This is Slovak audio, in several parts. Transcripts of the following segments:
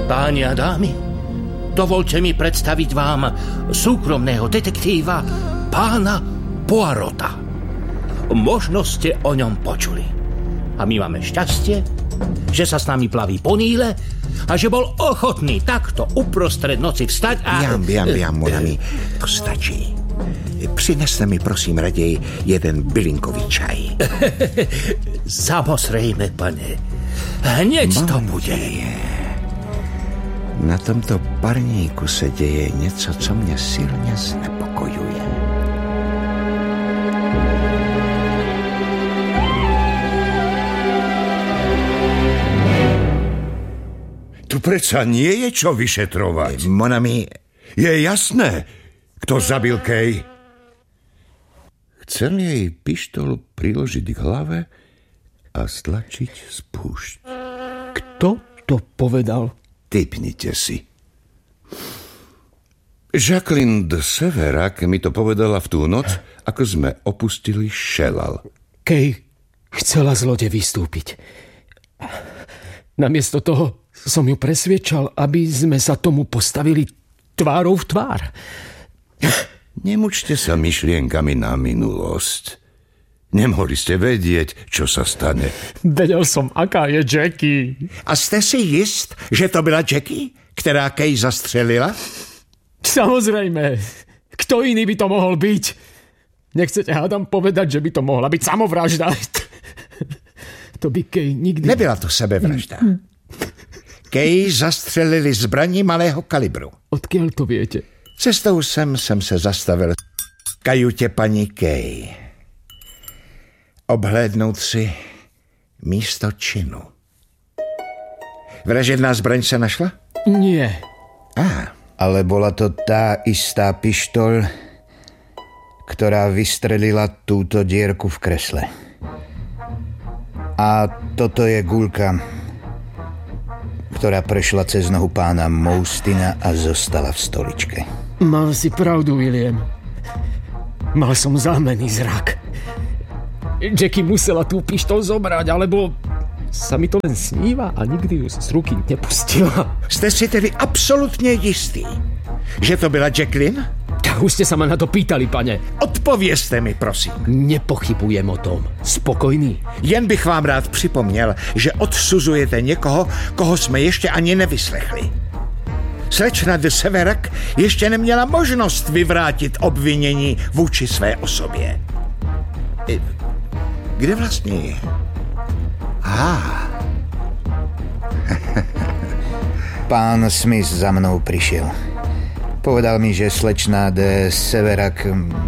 Páni a dámy, dovoľte mi predstaviť vám súkromného detektíva pána Poirota. Možno ste o ňom počuli. A my máme šťastie, že sa s nami plaví po Níle a že bol ochotný takto uprostred noci vstať a... Jam, Monami, to stačí. Přineste mi prosím raději jeden bylinkový čaj. Samozrejme, pane. Hneď to bude. Na tomto parníku se děje něco, co mě silně znepokojuje. Tu predsa nie je čo vyšetrovať. Monami... Je jasné, kto zabil Kay. Chcel jej pištolu priložiť k hlave a stlačiť spúšť. Kto to povedal? Tipnite si. Jacqueline de Severac mi to povedala v tú noc, ako sme opustili Šelal. Kay chcela z lode vystúpiť. Namiesto toho som ju presviečal, aby sme sa tomu postavili tvárou v tvár. Nemučte sa myšlienkami na minulosť. Nemohli ste vedieť, čo sa stane. Vedel som, aká je Jackie. A jste si jist, že to byla Jackie, která Kay zastřelila? Samozrejme. Kto iný by to mohol byť? Nechcete hádam povedať, že by to mohla byť samovražda? To by Kay nikdy... Nebyla to sebevražda. Kay zastřelili zbraní malého kalibru. Odkiaľ to viete? Cestou jsem se zastavil v kajutě paní Kay. Obhlédnout si místo činu. Vražedná zbraň sa našla? Nie. Ale bola to tá istá pištoľ, ktorá vystrelila túto dierku v kresle. A toto je guľka, ktorá prešla cez nohu pána Moustina a zostala v stoličke. Mal si pravdu, William. Mal som zámenný zrak. Jackie musela tú pištol zobrať, alebo sa mi to len sníva a nikdy ju z ruky nepustila. Ste si tedy absolútne jistý, že to byla Jacqueline? Už ste sa ma na to pýtali, pane. Odpovězte mi, prosím. Nepochybujem o tom. Spokojný. Jen bych vám rád připomněl, že odsuzujete někoho, koho jsme ještě ani nevyslechli. Slečna de Severac ještě neměla možnost vyvrátit obvinění vůči své osobě. Kde vlastně je? Pán Smith za mnou prišiel. Povedal mi, že slečná de Severac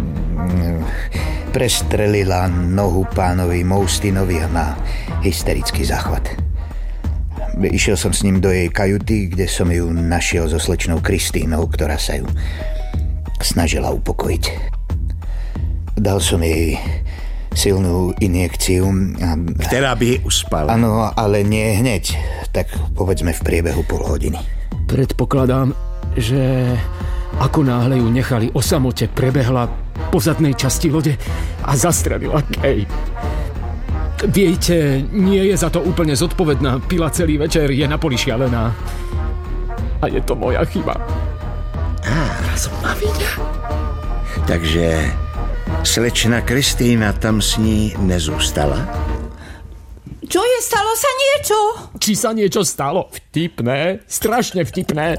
prestrelila nohu pánovi Moustinovi a má hysterický záchvat. Išiel som s ním do jej kajuty, kde som ju našiel so slečnou Kristínou, ktorá sa ju snažila upokojiť. Dal som jej silnú injekciu. Ktorá by jej uspala. Áno, ale nie hneď. Tak povedzme v priebehu pol hodiny. Predpokladám, že ako náhle ju nechali o samote, prebehla po zadnej časti lode a zastrelila Kay. Viete, nie je za to úplne zodpovedná. Pila celý večer, je na poli šialená. A je to moja chyba. Som na vine. Takže slečna Kristýna tam s ní nezůstala? Čo je? Stalo sa niečo? Či sa niečo stalo? Vtipné. Strašne vtipné.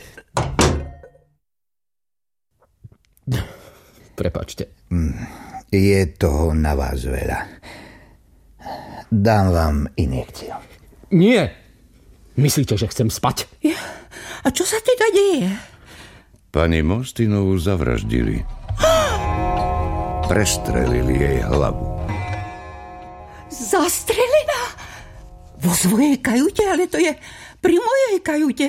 Prepáčte. Je toho na vás veľa. Dám vám injekciu. Nie. Myslíte, že chcem spať? A čo sa teda deje? Pani Moustinovú zavraždili. Prestrelili jej hlavu. Zastrelená? Vo svojej kajute? Ale to je pri mojej kajute.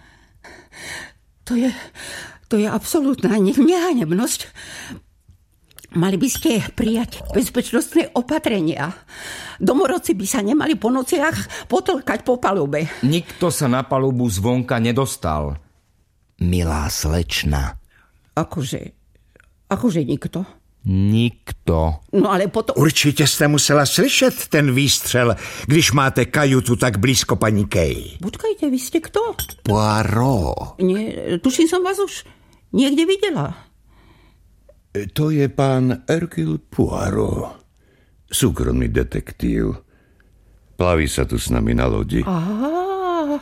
To je absolútna nehanebnosť. Mali by ste prijať bezpečnostné opatrenia. Domorodci by sa nemali po nociach potlkať po palube. Nikto sa na palubu zvonka nedostal. Milá slečna. Akože nikto? Nikto. No ale potom... Určitě jste musela slyšet ten výstřel, když máte kajutu tak blízko paní Kay. Počkajte, vy ste kto? Poirot. Nie, tuším som vás už niekde videla. To je pán Hercule Poirot, súkromný detektív. Plaví sa tu s nami na lodi. Aha.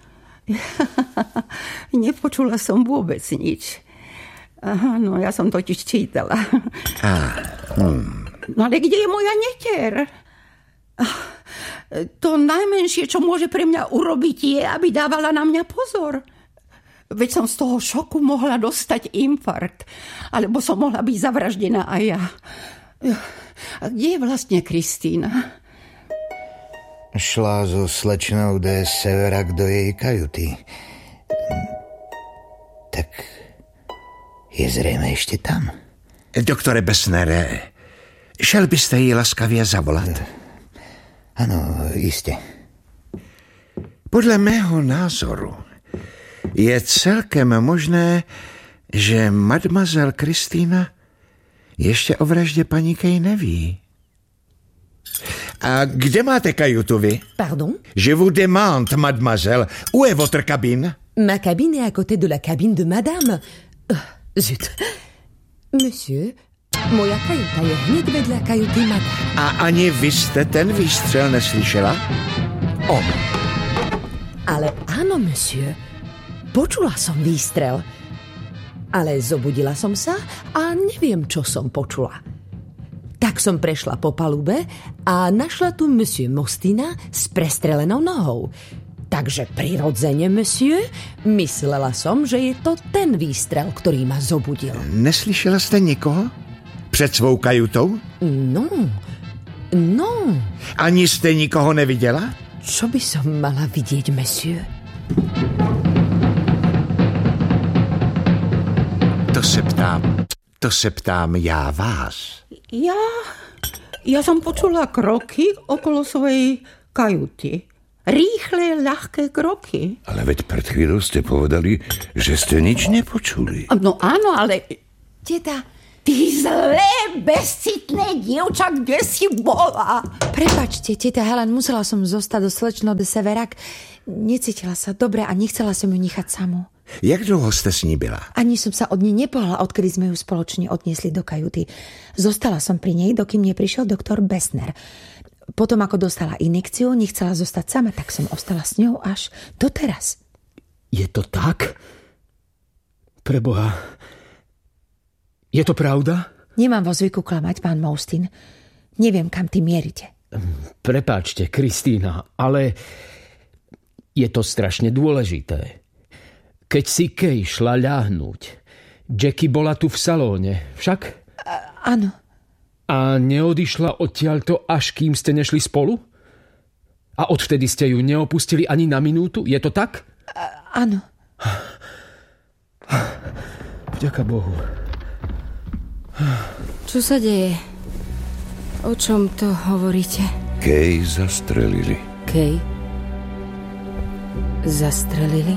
Nepočula som vôbec nič. Aha, no ja som totiž čítala. No ale kde je moja netier? To najmenšie, čo môže pre mňa urobiť, je, aby dávala na mňa pozor. Veď som z toho šoku mohla dostať infarkt. Alebo som mohla byť zavraždená aj ja. A kde je vlastne Kristína? Šla so slečnou de Severac do jej kajuty. Tak je zrejme ešte tam. Doktore Besnere, šel byste ji laskavě zavolat? Ano, iste. Podle mého názoru je celkem možné, že mademoiselle Kristýna ještě o vraždě paní Kay neví. A kde máte kajutu vy? Pardon? Je vous demande, mademoiselle, où est votre cabine? Ma cabine est à côté de la cabine de madame. Zut. Monsieur, moja kajuta je hned vedľa kajuty madame. A ani vy jste ten výstřel neslyšela? Ale áno, monsieur. Počula som výstrel. Ale zobudila som sa a neviem, čo som počula. Tak som prešla po palube a našla tu monsieur Mostina s prestrelenou nohou. Takže prirodzene, monsieur, myslela som, že je to ten výstrel, ktorý ma zobudil. Neslyšela jste nikoho? Před svou kajutou? No. Ani jste nikoho neviděla? Čo by som mala vidieť, monsieur? To se ptám já vás. Ja som počula kroky okolo svojej kajuty. Rýchle, ľahké kroky. Ale veď pred chvíľou ste povedali, že ste nič nepočuli. No áno, ale... Teta, Ty zlé, bezcitné dievča, kde si bola? prepáčte, teta Helen, musela som zostať do slečnou de Severac. Necítila sa dobre a nechcela som ju nechať samú. Jak dlouho jste s ní byla? Ani som sa od nej nepohla, odkedy sme ju spoločne odniesli do kajuty. Zostala som pri nej, dokým neprišiel doktor Besner. Potom, ako dostala injekciu, nechcela zostať sama, tak som ostala s ňou až doteraz. Je to tak? Preboha. Je to pravda? Nemám vo zvyku klamať, pán Moustin. Neviem, kam ty mierite. Prepáčte, Kristína, ale je to strašne dôležité. Keď si Kay šla ľahnúť, Jackie bola tu v salóne, však? Áno. A neodišla odtiaľto, až kým ste nešli spolu? A odvtedy ste ju neopustili ani na minútu? Je to tak? Áno. Vďaka Bohu. Čo sa deje? O čom to hovoríte? Kay zastrelili. Kay? Zastrelili?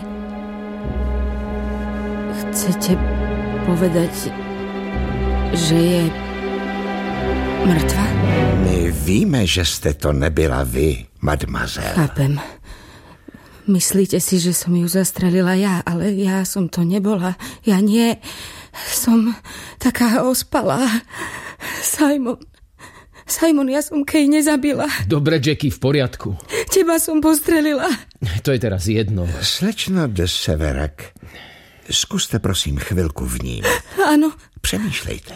Chcete povedať, že je mŕtva? My víme, že jste to nebyla vy, mademoiselle. Chápem. Myslíte si, že som ju zastrelila ja, ale ja som to nebola. Ja nie. Som taká ospalá. Simon, ja som Kay nezabila. Dobre, Jackie, v poriadku. Teba som postrelila. To je teraz jedno. Slečno de Severac, zkuste prosím chvilku vnímat. Áno. Přemýšlejte.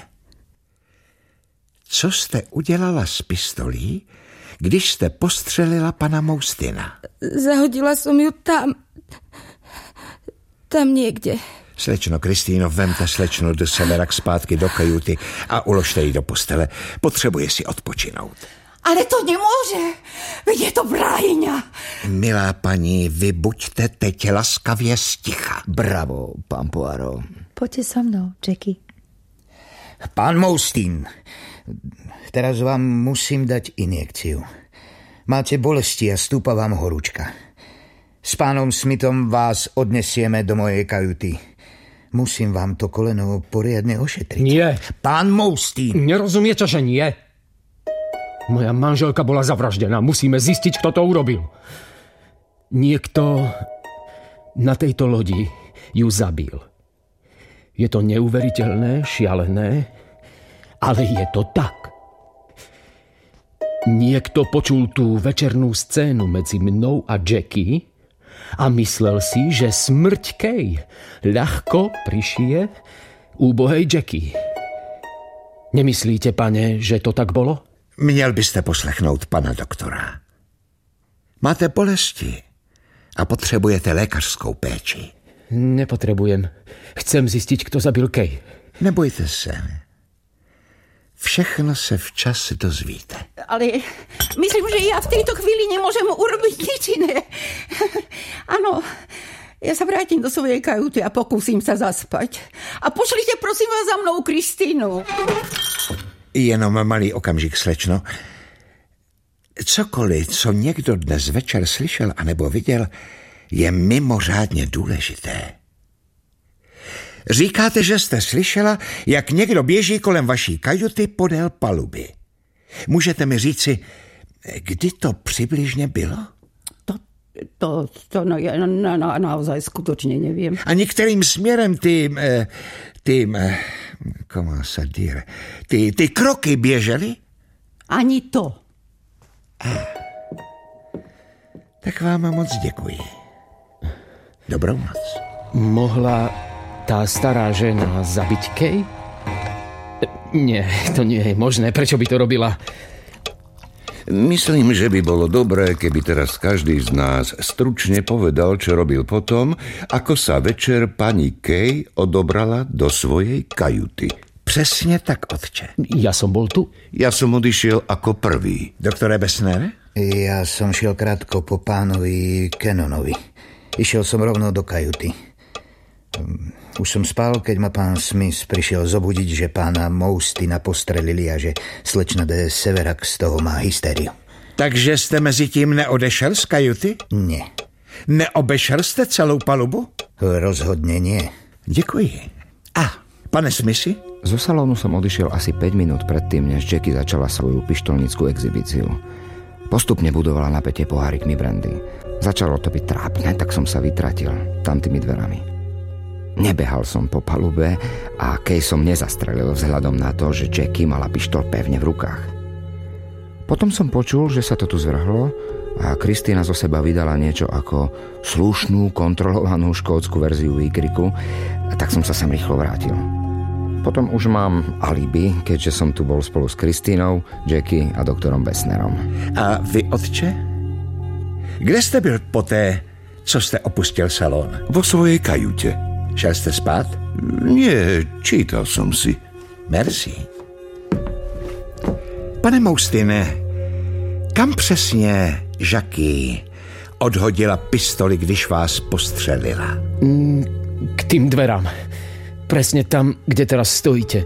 Co jste udělala s pistolí, když jste postřelila pana Moustina? Zahodila som ju tam. Tam niekde. Slečno Kristýno, vemte slečnu de Severac zpátky do kajuty a uložte ji do postele. Potřebuje si odpočinout. Ale to nemôže. Veď je to vrahýňa. Milá paní, vy buďte teď laskavě sticha. Bravo, pán Poirot. Poďte so mnou, Jackie. Pán Moustin, teraz vám musím dať injekciu. Máte bolesti a stúpa vám horúčka. S pánom Smithom vás odnesieme do mojej kajuty. Musím vám to koleno poriadne ošetriť. Nie. Pán Mousty. Nerozumiete, že nie? Moja manželka bola zavraždená. Musíme zistiť, kto to urobil. Niekto na tejto lodi ju zabil. Je to neuveriteľné, šialené, ale je to tak. Niekto počul tú večernú scénu medzi mnou a Jackie a myslel si, že smrť Kay ľahko prišije úbohej Jackie. Nemyslíte, pane, že to tak bolo? Měl byste poslechnout pana doktora. Máte bolesti a potřebujete lékařskou péči. Nepotrebujem. Chcem zistiť, kto zabil Kay. Nebojte se. Všechno se včas dozvíte. Ale myslím, že ja v tejto chvíli nemôžem urobiť nič iné. Áno, ja sa vrátim do svojej kajuty a pokúsim sa zaspať. A pošlite prosím vás za mnou Kristínu. Jenom malý okamžik, slečno. Cokoliv, co někdo dnes večer slyšel anebo viděl, je mimořádně důležité. Říkáte, že jste slyšela, jak někdo běží kolem vaší kajuty podél paluby. Můžete mi říci, kdy to přibližně bylo? To naozaj skutočne neviem. A některým směrem ty kroky běžely? Ani to. Tak vám moc děkuji. Dobrou noc. Mohla tá stará žena zabiť Kay? Nie, to nie je možné. Prečo by to robila? Myslím, že by bolo dobré, keby teraz každý z nás stručne povedal, čo robil potom, ako sa večer pani Kay odobrala do svojej kajuty. Přesně tak, otče. Ja som bol tu. Ja som odišiel ako prvý. Doktore Bessner? Ja som šiel krátko po pánovi Cannonovi. Išiel som rovno do kajuty. Už som spal, keď ma pán Smith prišiel zobudiť, že pána Moustina postrelili a že slečna de Severac z toho má hysteriu. Takže jste mezi tím neodešel z kajuty? Nie. Neobešel jste celou palubu? Rozhodne nie. Děkuji. A, pane Smithy? Zo salónu som odišiel asi 5 minút predtým, než Jackie začala svoju pištolnickú exhibíciu. Postupne budovala napätie pohárikmi brandy. Začalo to byť trápne, tak som sa vytratil tamtými dverami. Nebehal som po palube a Kay som nezastrelil vzhľadom na to, že Jackie mala pištol pevne v rukách. Potom som počul, že sa to tu zvrhlo a Kristína zo seba vydala niečo ako slušnú, kontrolovanú škótsku verziu výkriku, tak som sa sem rýchlo vrátil. Potom už mám alibi, keďže som tu bol spolu s Kristínou, Jackie a doktorom Bessnerom. A vy, otče? Kde jste byl poté, co jste opustil salón? Vo svojej kajute. Šel jste spát? Nie, čítal som si. Merci. Pane Moustine, kam přesně Jackie odhodila pistoli, když vás postřelila? K tým dverám. Presne tam, kde teraz stojíte.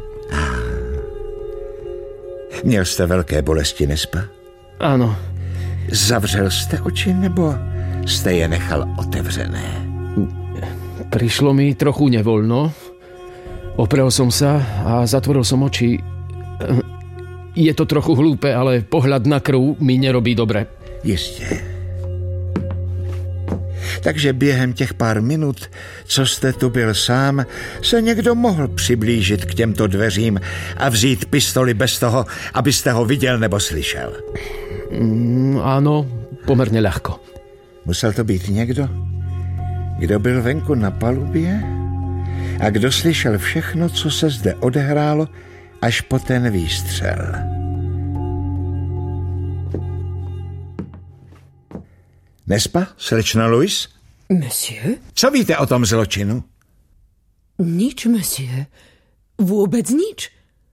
Měl jste velké bolesti, Nespa? Áno. Zavřel jste oči, nebo jste je nechal otevřené? Prišlo mi trochu nevoľno. Oprel som sa a zatvoril som oči. Je to trochu hlúpe, ale pohľad na krv mi nerobí dobre. Jistě. Takže během těch pár minut, co jste tu byl sám, se někdo mohl přiblížit k těmto dveřím a vzít pistoli bez toho, abyste ho viděl nebo slyšel. Áno, pomerne ľahko. Musel to být někdo, kdo byl venku na palubě a kdo slyšel všechno, co se zde odehrálo, až po ten výstřel. Nespa, slečna Louise? Monsieur? Co víte o tom zločinu? Nič, monsieur. Vôbec nič.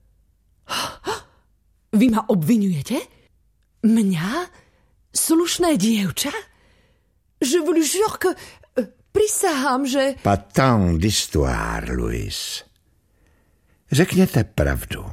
Vy ma obvinujete? Mňa? Slušné dievča? Je vous le jure que... Prisahám, že... Pas tant d'histoire, Louise. Řekněte pravdu.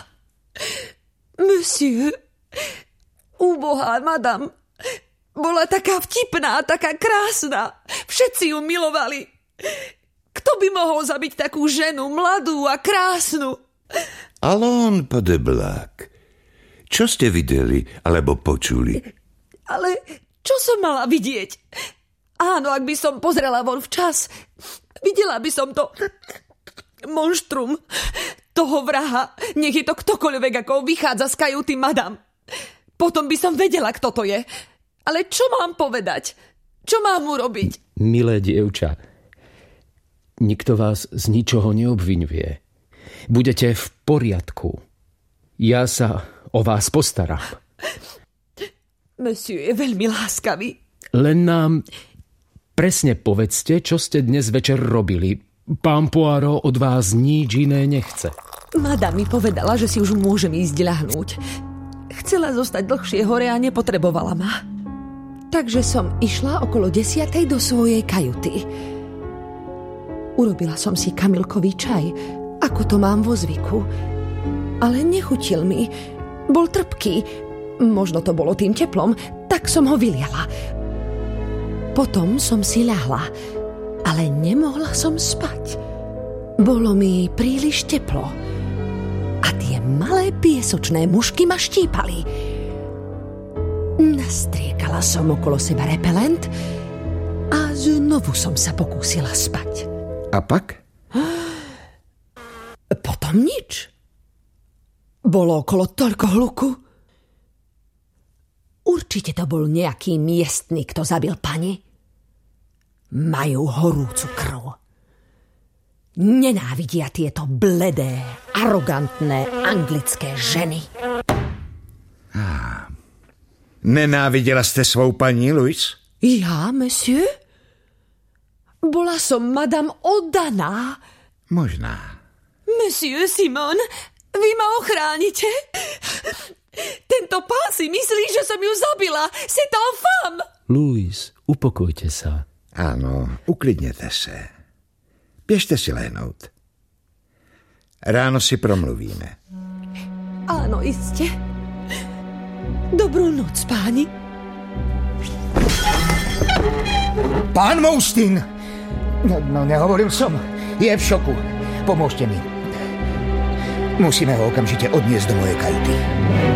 Monsieur, úbohá madame, bola taká vtipná, taká krásna. Všetci ju milovali. K Kto by mohol zabiť takú ženu, mladú a krásnu? Alon Padeblák, čo ste videli alebo počuli? Ale čo som mala vidieť? Áno, ak by som pozrela von včas, videla by som to monštrum, toho vraha, nech je to ktokoľvek, ako vychádza z kajuty madam. Potom by som vedela, kto to je. Ale čo mám povedať? Čo mám urobiť? Milé dievča, nikto vás z ničoho neobviňuje. Budete v poriadku. Ja sa o vás postaram. Monsieur je veľmi láskavý. Len nám presne povedzte, čo ste dnes večer robili. Pán Poirot od vás nič iné nechce. Madame mi povedala, že si už môžem ísť ľahnúť. Chcela zostať dlhšie hore a nepotrebovala ma. Takže som išla okolo 10:00 do svojej kajuty. Urobila som si kamilkový čaj, ako to mám vo zvyku. Ale nechutil mi. Bol trpký. Možno to bolo tým teplom, tak som ho vyliala. Potom som si ľahla, ale nemohla som spať. Bolo mi príliš teplo. A tie malé piesočné mušky ma štípali. Nastriekala som okolo seba repelent a znovu som sa pokúsila spať. A pak? Potom nič. Bolo okolo toľko hluku. Určite to bol nejaký miestny, kto zabil pani. Majú horúcu krv. Nenávidia tieto bledé, arogantné anglické ženy. Nenávidela ste svou paní, Louis? Ja, monsieur? Bola som madame oddaná. Možná. Monsieur Simon, vy ma ochránite? Tento pán si myslí, že som ju zabila. C'est un femme. Louis, upokojte sa. Áno, uklidnete sa. Biežte si lehnout. Ráno si promluvíme. Áno, iste. Dobrú noc, páni. Pán Moustin! No, nehovoril som. Je v šoku. Pomôžte mi. Musíme ho okamžite odniesť do mojej kajuty.